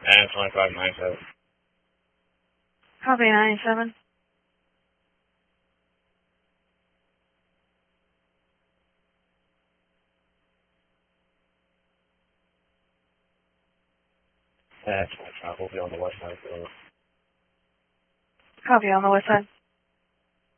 And 2597. Copy 97. And 25, we'll be on the west side. Copy on the west side.